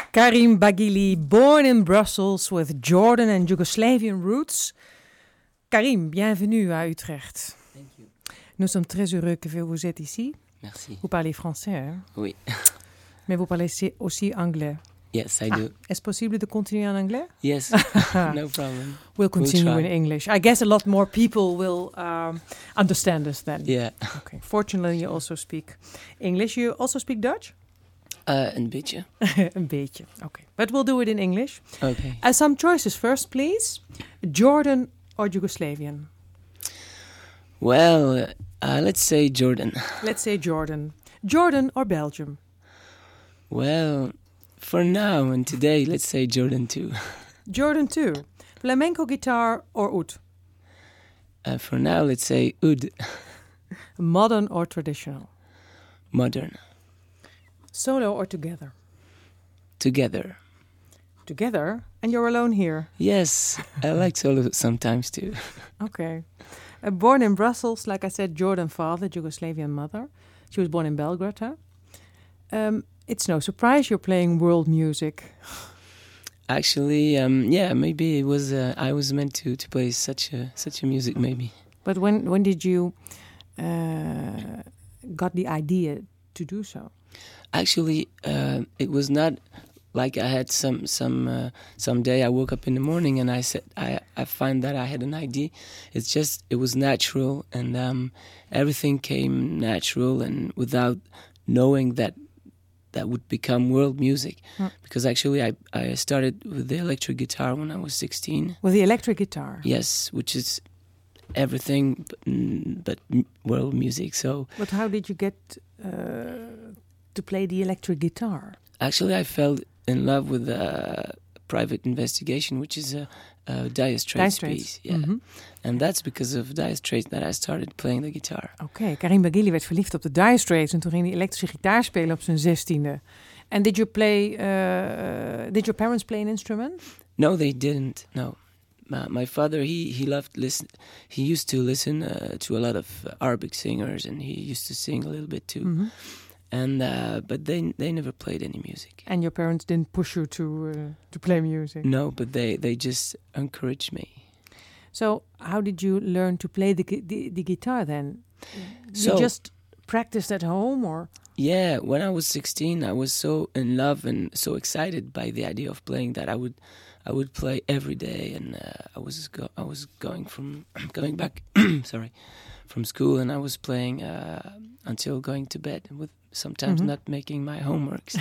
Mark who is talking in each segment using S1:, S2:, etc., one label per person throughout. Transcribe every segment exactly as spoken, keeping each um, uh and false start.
S1: Karim Baghili, born in Brussels with Jordan and Yugoslavian roots. Karim, bienvenue à Utrecht.
S2: Thank you.
S1: Nous sommes très heureux que vous êtes ici.
S2: Merci.
S1: Vous parlez français, hein?
S2: Oui.
S1: Mais vous parlez aussi anglais.
S2: Yes, I
S1: ah,
S2: do.
S1: Est-ce possible de continuer en anglais?
S2: Yes, no problem.
S1: We'll continue
S2: we'll
S1: in English. I guess a lot more people will um, understand us then.
S2: Yeah.
S1: Okay. Fortunately, you also speak English. You also speak Dutch?
S2: Uh, een beetje.
S1: Een beetje. Okay. But we'll do it in English.
S2: Okay.
S1: Uh, some choices first, please. Jordan or Yugoslavian?
S2: Well, uh, let's say Jordan.
S1: Let's say Jordan. Jordan or Belgium?
S2: Well, for now and today, let's say Jordan too.
S1: Jordan too. Flamenco guitar or oud?
S2: Uh, for now, let's say oud.
S1: Modern or traditional?
S2: Modern.
S1: Solo or together?
S2: Together.
S1: Together? And you're alone here?
S2: Yes, I like solo sometimes too.
S1: Okay. Uh, born in Brussels, like I said, Jordan father, Yugoslavian mother. She was born in Belgrade, huh? Um, it's no surprise you're playing world music.
S2: Actually, um, yeah, maybe it was. Uh, I was meant to, to play such a such a music, maybe.
S1: But when when did you uh, got the idea to do so?
S2: Actually, uh, it was not like I had some some uh, some day I woke up in the morning and I said I I find that I had an idea. It's just it was natural and um, everything came natural and without knowing that that would become world music. Hmm. Because actually I I started with the electric guitar when I was sixteen.
S1: With the electric guitar?
S2: Yes, which is everything but, but world music. So.
S1: But how did you get uh, to play the electric guitar?
S2: Actually, I fell in love with uh, Private Investigation, which is a, a Dire Straits piece. Yeah. Mm-hmm. And that's because of Dire Straits that I started playing the guitar.
S1: Oké, okay. Karim Baghili werd verliefd op de Dire Straits en toen ging hij elektrische gitaar spelen op zijn zestiende. And did you play, uh, did your parents play an instrument?
S2: No, they didn't, no. My, my father, he, he loved listen. He used to listen uh, to a lot of uh, Arabic singers and he used to sing a little bit too. Mm-hmm. And uh, but they they never played any music.
S1: And your parents didn't push you to uh, to play music?
S2: No, but they, they just encouraged me.
S1: So how did you learn to play the the, the guitar then?
S2: So,
S1: you just practiced at home, or?
S2: Yeah, when I was sixteen, I was so in love and so excited by the idea of playing that I would I would play every day, and uh, I was go I was going from going back sorry from school, and I was playing uh, until going to bed with. Sometimes mm-hmm. not making my homeworks.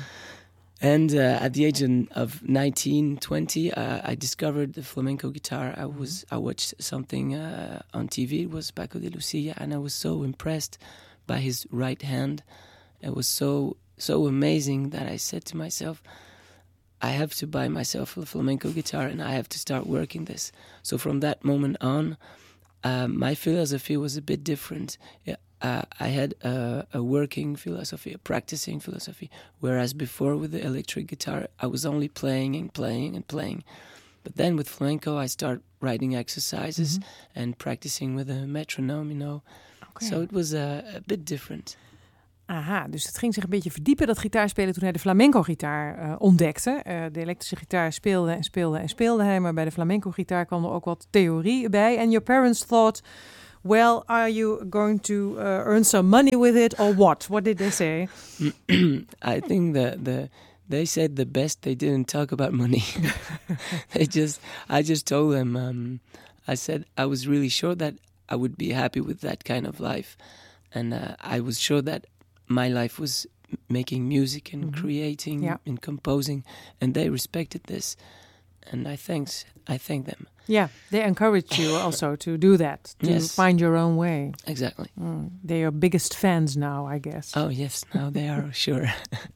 S2: And uh, at the age of nineteen, twenty, uh, I discovered the flamenco guitar. I was I watched something uh, on T V. It was Paco de Lucia, and I was so impressed by his right hand. It was so so amazing that I said to myself, I have to buy myself a flamenco guitar, and I have to start working this. So from that moment on, uh, my philosophy was a bit different. Yeah. Uh, I had a, a working philosophy, a practicing philosophy, whereas before with the electric guitar, I was only playing and playing and playing. But then with flamenco, I start writing exercises mm-hmm. and practicing with a metronome, you know. Okay. So it was a, a bit different.
S1: Aha, dus het ging zich een beetje verdiepen, dat gitaarspelen, toen hij de flamenco-gitaar uh, ontdekte. Uh, de elektrische gitaar speelde en speelde en speelde hij, maar bij de flamenco-gitaar kwam er ook wat theorie bij. And your parents thought, well, are you going to uh, earn some money with it or what? What did they say?
S2: I think the the they said the best. They didn't talk about money. They just, I just told them. Um, I said I was really sure that I would be happy with that kind of life, and uh, I was sure that my life was making music and mm-hmm. creating yeah. and composing, and they respected this, and I thanks I thank them.
S1: Yeah, they encourage you also to do that, to
S2: yes.
S1: find your own way.
S2: Exactly.
S1: Mm. They're your biggest fans now, I guess.
S2: Oh, yes, now they are, sure.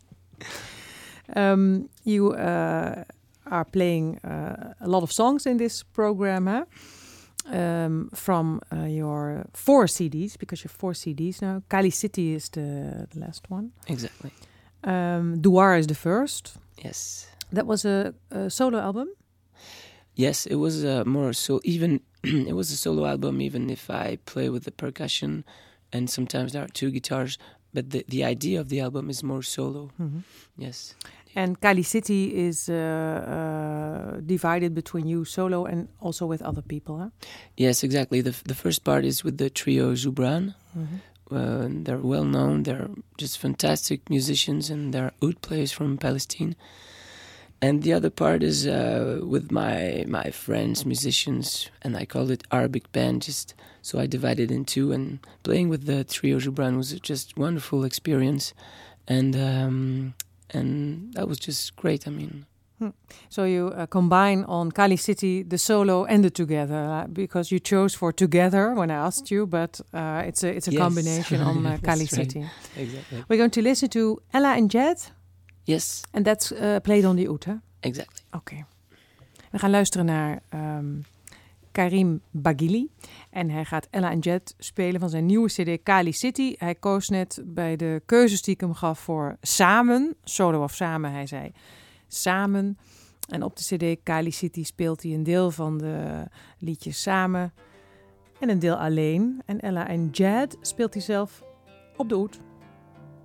S1: um, you uh, are playing uh, a lot of songs in this program, huh? Um, from uh, your four C Ds, because you have four C Ds now. Kali City is the, the last one.
S2: Exactly.
S1: Um, Douar is the first.
S2: Yes.
S1: That was a, a solo album?
S2: Yes, it was uh, more so. Even it was a solo album. Even if I play with the percussion, and sometimes there are two guitars, but the, the idea of the album is more solo.
S1: Mm-hmm.
S2: Yes.
S1: And Kali City is uh, uh, divided between you solo and also with other people, huh?
S2: Yes, exactly. The the first part is with the trio Zubran.
S1: Mm-hmm.
S2: Uh, they're well known. They're just fantastic musicians, and they're oud players from Palestine. And the other part is uh, with my my friends, musicians, and I call it Arabic band. Just so I divided in two, and playing with the trio Zubran was just wonderful experience, and um, and that was just great. I mean.
S1: Hmm. So you uh, combine on Kali City the solo and the together uh, because you chose for together when I asked you, but uh, it's a it's a
S2: Yes.
S1: combination on uh, Kali
S2: Right.
S1: City.
S2: Exactly.
S1: We're going to listen to Ella and Jed,
S2: Yes,
S1: and that's uh, played on the oud, hè?
S2: exactly.
S1: Oké. We gaan luisteren naar um, Karim Bagili. En hij gaat Ella en Jed spelen van zijn nieuwe cd Kali City. Hij koos net bij de keuzes die ik hem gaf voor samen, solo of samen, hij zei samen. En op de cd Kali City speelt hij een deel van de liedjes samen en een deel alleen. En Ella en Jed speelt hij zelf op de oud.